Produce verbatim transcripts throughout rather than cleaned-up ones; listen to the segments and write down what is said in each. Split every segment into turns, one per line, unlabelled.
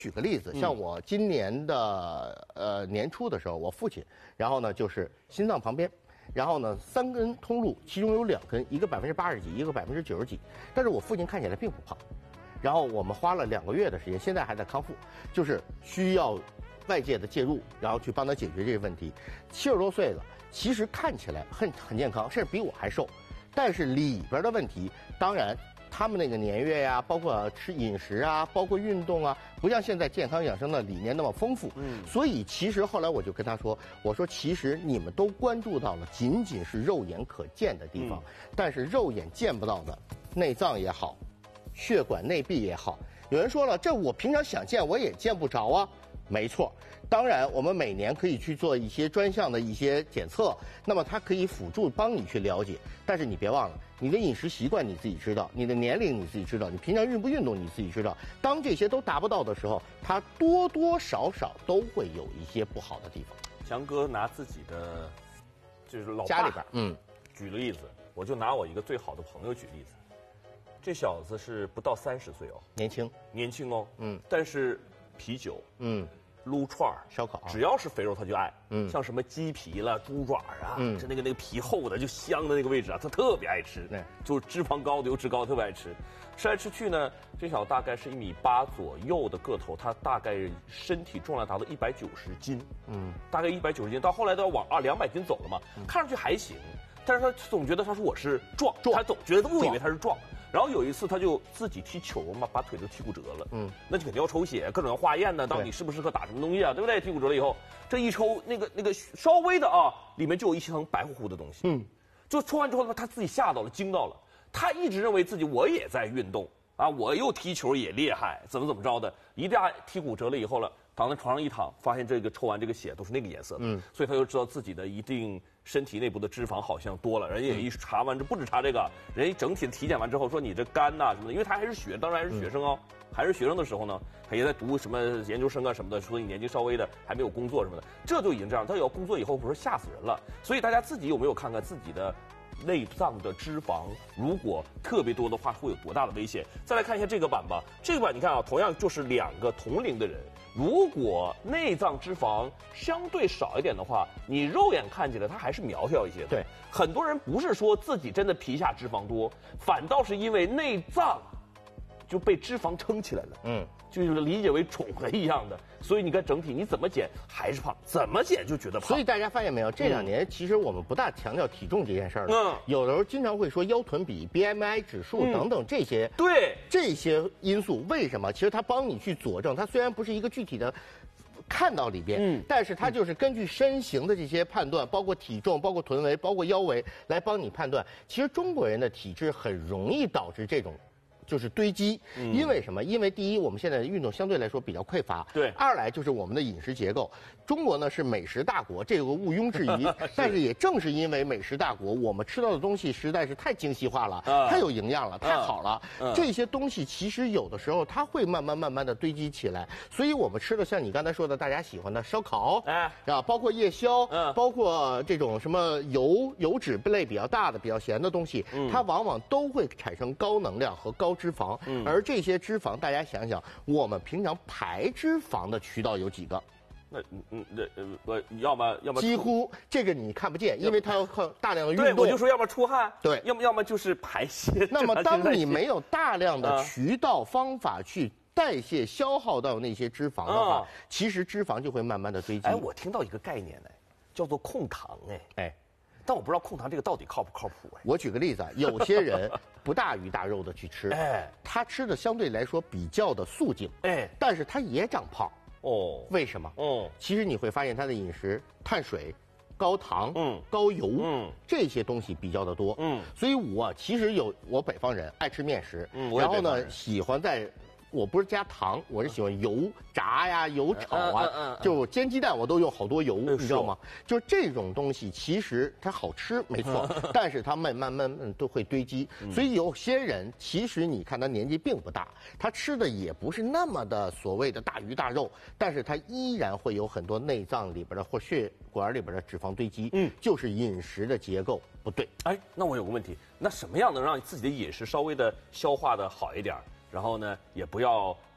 举个例子，像我今年的呃年初的时候，我父亲，然后呢就是心脏旁边，然后呢三根通路，其中有两根，一个百分之八十几，一个百分之九十几，但是我父亲看起来并不胖，然后我们花了两个月的时间，现在还在康复，就是需要外界的介入，然后去帮他解决这个问题。七十多岁了，其实看起来很很健康，甚至比我还瘦，但是里边的问题，当然。他们那个年月呀，包括吃饮食啊，包括运动啊，不像现在健康养生的理念那么丰富。嗯，所以其实后来我就跟他说，我说其实你们都关注到了仅仅是肉眼可见的地方，嗯、但是肉眼见不到的内脏也好，血管内壁也好，有人说了，这我平常想见我也见不着啊。没错，当然我们每年可以去做一些专项的一些检测，那么它可以辅助帮你去了解。但是你别忘了，你的饮食习惯你自己知道，你的年龄你自己知道，你平常运不运动你自己知道。当这些都达不到的时候，它多多少少都会有一些不好的地方。
强哥拿自己的就是老爸
家里边，嗯，
举了例子，我就拿我一个最好的朋友举例子。这小子是不到三十岁哦，
年轻，
年轻哦，
嗯，
但是啤酒，
嗯。
撸串儿、
烧烤，
只要是肥肉他就爱。
嗯，
像什么鸡皮了、猪爪啊，
嗯，
这那个那个皮厚的就香的那个位置啊，他特别爱吃。
对，
就是脂肪高的、油脂高，特别爱吃。吃来吃去呢，这小子大概是一米八左右的个头，他大概身体重量达到一百九十斤。嗯，大概一百九十斤，到后来都要往啊两百斤走了嘛，嗯、看上去还行，但是他总觉得他说我是壮，
壮
他总觉得误以为他是壮。然后有一次，他就自己踢球嘛，把腿都踢骨折了。嗯，那就肯定要抽血，各种要化验呢，到底适不适合打什么东西啊，对不对？踢骨折了以后，这一抽，那个那个稍微的啊，里面就有一层白乎乎的东西。嗯，就抽完之后，他自己吓到了，惊到了。他一直认为自己我也在运动啊，我又踢球也厉害，怎么怎么着的。一旦踢骨折了以后了，躺在床上一躺，发现这个抽完这个血都是那个颜色的。嗯，所以他就知道自己的一定。身体内部的脂肪好像多了，人家也一查完，这不止查这个，人家整体的体检完之后说你这肝呐、啊、什么的，因为他还是学，当然还是学生哦，嗯、还是学生的时候呢，他也在读什么研究生啊什么的，所以年纪稍微的还没有工作什么的，这就已经这样，他要工作以后，不是吓死人了。所以大家自己有没有看看自己的内脏的脂肪，如果特别多的话，会有多大的危险？再来看一下这个版吧，这个版你看啊，同样就是两个同龄的人。如果内脏脂肪相对少一点的话，你肉眼看起来它还是苗条一些的。
对，
很多人不是说自己真的皮下脂肪多，反倒是因为内脏就被脂肪撑起来了。嗯，就是理解为宠了一样的。所以你看整体你怎么减还是胖，怎么减就觉得胖。
所以大家发现没有，这两年其实我们不大强调体重这件事儿了。嗯，有的时候经常会说腰臀比、B M I 指数等等这些。
嗯、对，
这些因素为什么？其实它帮你去佐证，它虽然不是一个具体的。看到里边，嗯，但是它就是根据身形的这些判断，包括体重、包括臀围、包括腰围，来帮你判断。其实中国人的体质很容易导致这种。就是堆积，因为什么？因为第一，我们现在的运动相对来说比较匮乏；
对，
二来就是我们的饮食结构。中国呢是美食大国，这个毋庸置疑。是但是也正是因为美食大国，我们吃到的东西实在是太精细化了，啊、太有营养了，太好了。啊、这些东西其实有的时候它会慢慢慢慢的堆积起来，所以我们吃的像你刚才说的，大家喜欢的烧烤，哎，啊，包括夜宵，嗯，包括这种什么油油脂类比较大的、比较咸的东西，嗯、它往往都会产生高能量和高脂肪。嗯，而这些脂肪，大家想想，我们平常排脂肪的渠道有几个？
那嗯嗯那呃我要么要么
几乎这个你看不见，因为它要靠大量的运动。
对，我就说要么出汗，
对，
要么要么就是排泄。
那么当你没有大量的渠道方法去代谢消耗到那些脂肪的话，啊、其实脂肪就会慢慢的堆积。
哎，我听到一个概念哎，叫做控糖哎哎。但我不知道控糖这个到底靠不靠谱哎。
我举个例子啊，有些人不大鱼大肉的去吃，哎，他吃的相对来说比较的素净，哎，但是他也长胖。哦，为什么？哦，其实你会发现他的饮食碳水、高糖、嗯、高油，嗯，这些东西比较的多，嗯，所以我其实有我北方人爱吃面食，嗯，然后呢喜欢在。我不是加糖，我是喜欢油炸呀、油炒啊，嗯嗯嗯、就煎鸡蛋我都用好多油，你知道吗？就是这种东西，其实它好吃没错，但是它慢慢慢慢都会堆积。嗯、所以有些人其实你看他年纪并不大，他吃的也不是那么的所谓的大鱼大肉，但是他依然会有很多内脏里边的或血管里边的脂肪堆积。嗯，就是饮食的结构不对。
哎，那我有个问题，那什么样能让自己的饮食稍微的消化的好一点？然后呢，也不要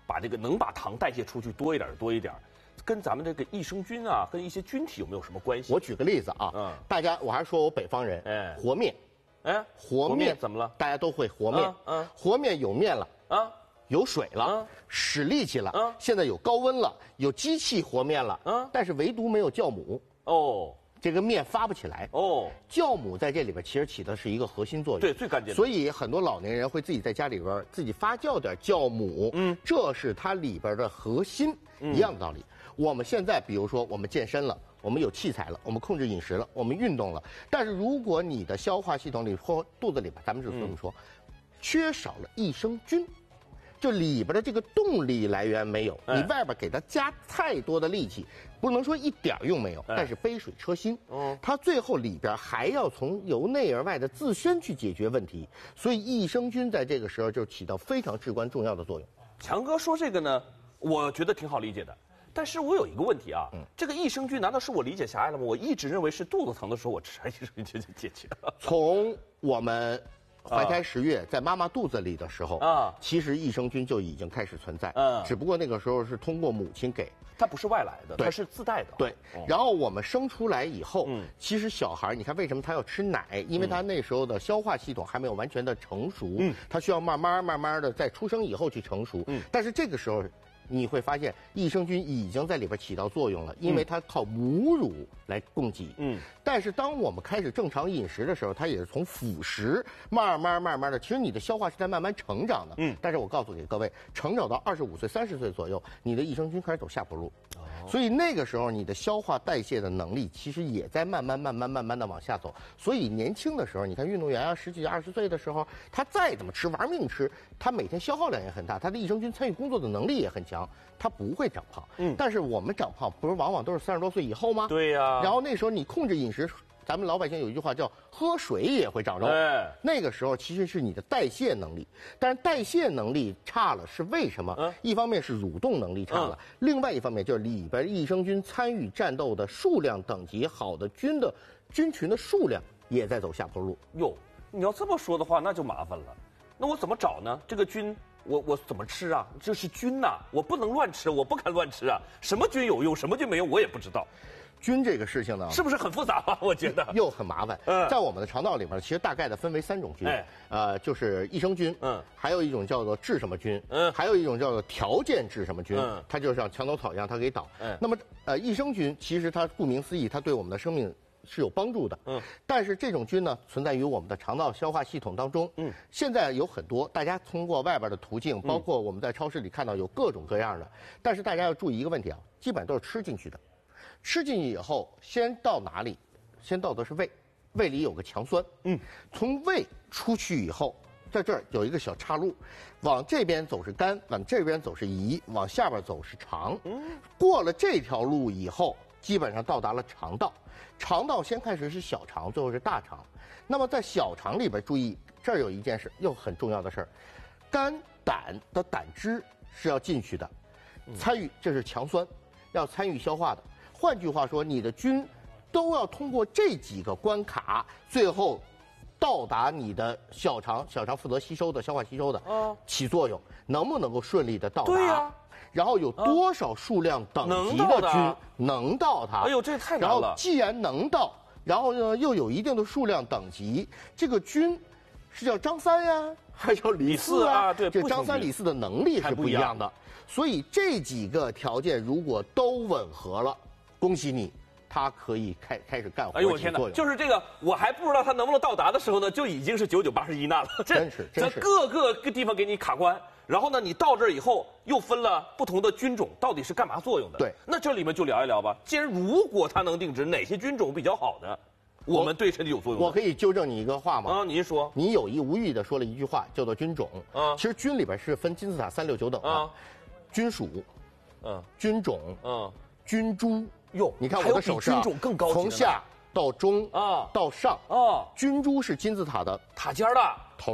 把这个能把糖代谢出去多一点多一点，跟咱们这个益生菌啊，跟一些菌体有没有什么关系？
我举个例子啊，嗯，大家我还是说我北方人，哎，和面，哎，和面
怎么了？
大家都会和面，嗯，和面有面了啊。有水了，使力气了，现在有高温了，有机器和面了，但是唯独没有酵母哦，这个面发不起来哦。酵母在这里边其实起的是一个核心作用，
对，最关键的。
所以很多老年人会自己在家里边自己发酵点酵母，嗯，这是它里边的核心，一样的道理。我们现在比如说我们健身了，我们有器材了，我们控制饮食了，我们运动了，但是如果你的消化系统里或肚子里边，咱们就这么说，缺少了益生菌。就里边的这个动力来源没有，你外边给它加太多的力气，不能说一点用没有，但是杯水车薪。嗯，它最后里边还要从由内而外的自身去解决问题，所以益生菌在这个时候就起到非常至关重要的作用。
强哥说这个呢，我觉得挺好理解的，但是我有一个问题啊，嗯、这个益生菌难道是我理解狭隘了吗？我一直认为是肚子疼的时候我吃益生菌就解决了。
从我们怀胎十月，在妈妈肚子里的时候啊，其实益生菌就已经开始存在，嗯，只不过那个时候是通过母亲给，
它不是外来的，它是自带的。
对，然后我们生出来以后，嗯，其实小孩，你看为什么他要吃奶？因为他那时候的消化系统还没有完全的成熟，嗯，他需要慢慢慢慢的在出生以后去成熟，嗯，但是这个时候。你会发现益生菌已经在里边起到作用了，因为它靠母乳来供给。嗯，但是当我们开始正常饮食的时候，它也是从辅食慢慢慢慢的，其实你的消化是在慢慢成长的。嗯，但是我告诉给各位，成长到二十五岁、三十岁左右，你的益生菌开始走下坡路。哦，所以那个时候你的消化代谢的能力其实也在慢慢慢慢慢慢的往下走。所以年轻的时候，你看运动员啊，十几二十岁的时候，他再怎么吃玩命吃，他每天消耗量也很大，他的益生菌参与工作的能力也很强。他不会长胖，嗯，但是我们长胖不是往往都是三十多岁以后吗？
对呀。
然后那时候你控制饮食，咱们老百姓有一句话叫“喝水也会长肉”。哎，那个时候其实是你的代谢能力，但是代谢能力差了是为什么？嗯，一方面是蠕动能力差了，嗯、另外一方面就是里边益生菌参与战斗的数量等级好的菌的菌群的数量也在走下坡路。
哟，你要这么说的话，那就麻烦了。那我怎么找呢？这个菌？我我怎么吃啊？这是菌呐、啊，我不能乱吃，我不敢乱吃啊。什么菌有用，什么菌没用，我也不知道。
菌这个事情呢，
是不是很复杂啊？我觉得
又很麻烦。嗯，在我们的肠道里面，其实大概的分为三种菌，哎，呃，就是益生菌，嗯，还有一种叫做致什么菌，嗯，还有一种叫做条件致什么菌，嗯，它就像墙头草一样，它给倒。嗯，那么呃，益生菌其实它顾名思义，它对我们的生命是有帮助的，嗯，但是这种菌呢，存在于我们的肠道消化系统当中，嗯，现在有很多，大家通过外边的途径，包括我们在超市里看到有各种各样的，但是大家要注意一个问题啊，基本都是吃进去的，吃进去以后，先到哪里？先到的是胃，胃里有个强酸，嗯，从胃出去以后，在这儿有一个小岔路，往这边走是肝，往这边走是胰，往下边走是肠，嗯，过了这条路以后。基本上到达了肠道，肠道先开始是小肠，最后是大肠。那么在小肠里边，注意这儿有一件事，又很重要的事儿，肝胆的胆汁是要进去的，参与这是强酸，要参与消化的。换句话说，你的菌都要通过这几个关卡，最后到达你的小肠，小肠负责吸收的、消化吸收的，起作用，能不能够顺利的到达？
对呀。
然后有多少数量等级的菌能到它？
哎呦，这太难了。
然后既然能到，然后呢又有一定的数量等级，这个菌是叫张三呀，还叫李四啊？
对，
这张三李四的能力是不一样的。所以这几个条件如果都吻合了，恭喜你，它可以开开始干活。
哎呦我天哪！就是这个，我还不知道它能不能到达的时候呢，就已经是九九八十一难了。
真是，真是。
各个个地方给你卡关。然后呢，你到这儿以后又分了不同的菌种，到底是干嘛作用的？
对，
那这里面就聊一聊吧。既然如果它能定制哪些菌种比较好的，我们对身体有作用。
我可以纠正你一个话吗？
啊，您说。
你有意无意的说了一句话，叫做菌种。啊，其实菌里边是分金字塔三六九等的。啊，菌属，嗯，菌种，嗯，菌株。
哟，
你看我的手上，
菌种更高级，
从下到中啊到上啊，菌株是金字塔的
塔尖的
头上。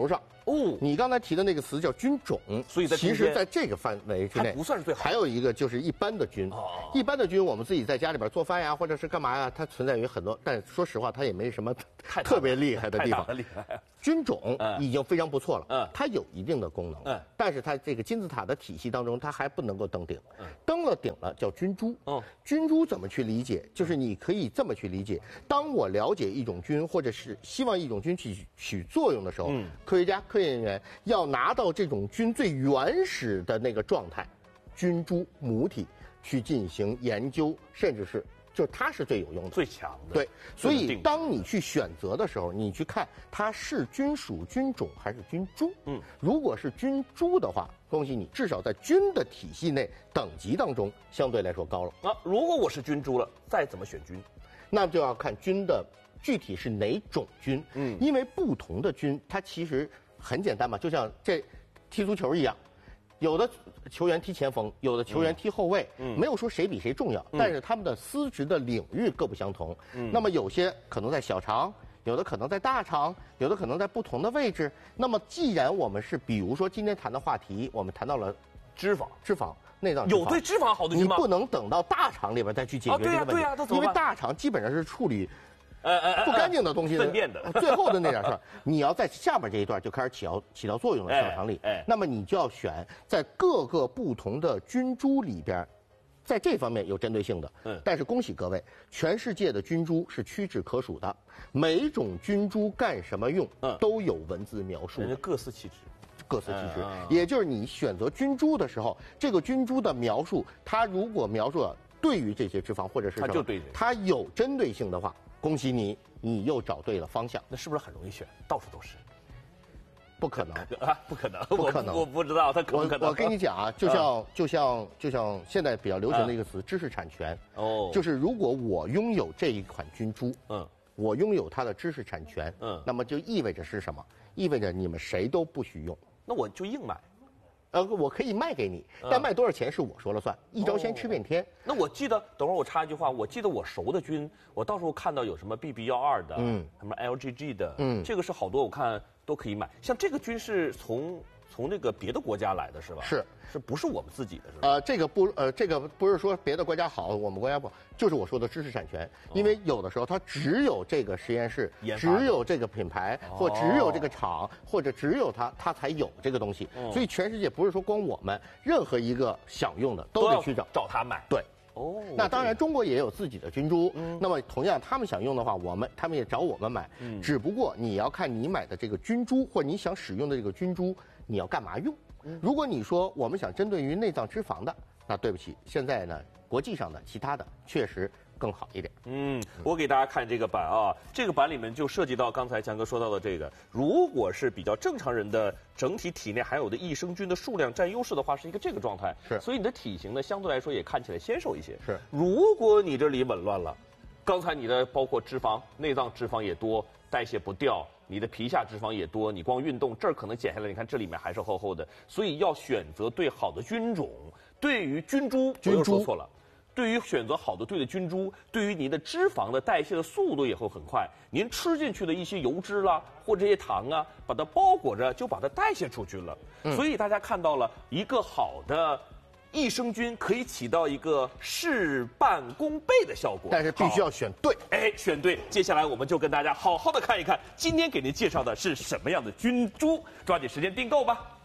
哦，
你刚才提的那个词叫菌种，
所以在
其实在这个范围之内
不算是最好。
还有一个就是一般的菌，哦、一般的菌我们自己在家里边做饭呀，或者是干嘛呀，它存在于很多，但说实话，它也没什么特别厉害的地方。
厉害，
菌种已经非常不错了，
嗯，
它有一定的功能，嗯，但是它这个金字塔的体系当中，它还不能够登顶，嗯，登了顶了叫菌株，嗯，菌株怎么去理解？就是你可以这么去理解：当我了解一种菌，或者是希望一种菌去起作用的时候，嗯，科学家、科研人员要拿到这种菌最原始的那个状态，菌株母体去进行研究，甚至是。就它是最有用的、
最强的。
对，所以当你去选择的时候，你去看它是菌属、菌种还是菌株。嗯，如果是菌株的话，恭喜你，至少在菌的体系内等级当中相对来说高了。
啊，如果我是菌株了，再怎么选菌，
那就要看菌的具体是哪种菌。嗯，因为不同的菌，它其实很简单嘛，就像这踢足球一样。有的球员踢前锋，有的球员踢后卫，嗯，没有说谁比谁重要，嗯、但是他们的司职的领域各不相同。嗯，那么有些可能在小肠，有的可能在大肠，有的可能在不同的位置。那么既然我们是，比如说今天谈的话题，我们谈到了
脂肪，
脂肪。内脏脂肪
有对脂肪好的菌吗？
你不能等到大肠里边再去解决这个问题，
对呀、啊，对呀、啊，
因为大肠基本上是处理。
呃呃，
不干净的东西，
粪便的，
最后的那点事儿，你要在下边这一段就开始起到起到作用了，小肠里。哎，哎那么你就要选在各个不同的菌株里边，在这方面有针对性的。嗯，但是恭喜各位，全世界的菌株是屈指可数的，每种菌株干什么用，嗯，都有文字描述，
人家各司其职。
各司其职，嗯、也就是你选择菌株的时候，这个菌株的描述，它如果描述了对于这些脂肪或者是什么，
它就对，
它有针对性的话。恭喜你，你又找对了方向。
那是不是很容易选？到处都是？
不可能
啊，不可能，
不可能，
我, 我不知道它可不可能。
我我跟你讲啊，就像、嗯、就像就像现在比较流行的一个词，嗯、知识产权。哦，就是如果我拥有这一款菌株，嗯，我拥有它的知识产权，嗯，那么就意味着是什么？意味着你们谁都不许用。
那我就硬买。
呃，我可以卖给你，但卖多少钱是我说了算，一招鲜吃遍天。
那我记得，等会儿我插一句话，我记得我熟的菌，我到时候看到有什么 B B 幺二的，嗯，什么 L G G 的，嗯，这个是好多我看都可以买。像这个菌是从从那个别的国家来的是吧？
是，
是不是我们自己的？是吧？
呃，这个不，呃，这个不是说别的国家好，我们国家不，就是我说的知识产权，因为有的时候它只有这个实验室，只有这个品牌，或只有这个厂，或者只有它，它才有这个东西。所以全世界不是说光我们，任何一个想用的都得去找
找他买。
对。哦，那当然，中国也有自己的菌株。嗯，那么同样，他们想用的话，我们他们也找我们买。嗯，只不过你要看你买的这个菌株，或者你想使用的这个菌株，你要干嘛用？嗯，如果你说我们想针对于内脏脂肪的，那对不起，现在呢，国际上的其他的确实更好一点。
嗯，我给大家看这个版啊，这个版里面就涉及到刚才强哥说到的这个，如果是比较正常人的整体体内含有的益生菌的数量占优势的话，是一个这个状态。
是，
所以你的体型呢，相对来说也看起来纤瘦一些。
是，
如果你这里紊乱了，刚才你的包括脂肪、内脏脂肪也多，代谢不掉。你的皮下脂肪也多，你光运动这儿可能减下来，你看这里面还是厚厚的，所以要选择对好的菌种。对于菌株，我又说错了。对于选择好的对的菌株，对于您的脂肪的代谢的速度也会很快。您吃进去的一些油脂啦，或者这些糖啊，把它包裹着，就把它代谢出去了。嗯、所以大家看到了一个好的益生菌可以起到一个事半功倍的效果，
但是必须要选对。
哎，选对。接下来我们就跟大家好好的看一看，今天给您介绍的是什么样的菌株，抓紧时间订购吧。